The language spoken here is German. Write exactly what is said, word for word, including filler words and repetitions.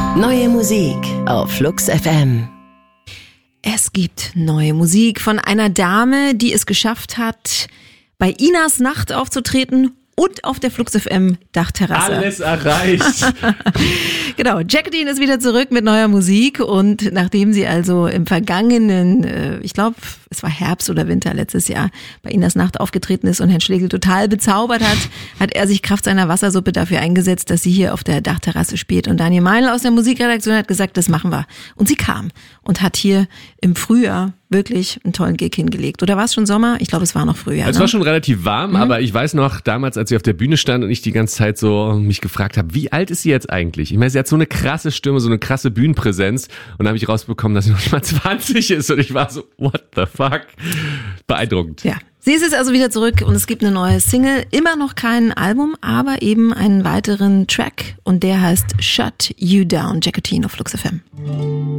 Neue Musik auf Flux F M. Es gibt neue Musik von einer Dame, die es geschafft hat, bei Inas Nacht aufzutreten und auf der Flux F M Dachterrasse. Alles erreicht. Genau, Jacqueline ist wieder zurück mit neuer Musik und nachdem sie also im vergangenen, äh, ich glaube, es war Herbst oder Winter letztes Jahr, bei Inas Nacht aufgetreten ist und Herrn Schlegel total bezaubert hat, hat er sich Kraft seiner Wassersuppe dafür eingesetzt, dass sie hier auf der Dachterrasse spielt. Und Daniel Meinl aus der Musikredaktion hat gesagt, das machen wir. Und sie kam und hat hier im Frühjahr wirklich einen tollen Gig hingelegt. Oder war es schon Sommer? Ich glaube, es war noch Frühjahr. Es ne? war schon relativ warm, mhm. aber ich weiß noch, damals, als sie auf der Bühne stand und ich die ganze Zeit so mich gefragt habe, wie alt ist sie jetzt eigentlich? Ich meine, sie hat so eine krasse Stimme, so eine krasse Bühnenpräsenz und dann habe ich rausbekommen, dass sie noch nicht mal zwanzig ist und ich war so, what the fuck? Beeindruckend. Ja. Sie ist jetzt also wieder zurück und es gibt eine neue Single, immer noch kein Album, aber eben einen weiteren Track und der heißt Shut You Down, Jacqueline auf Flux F M.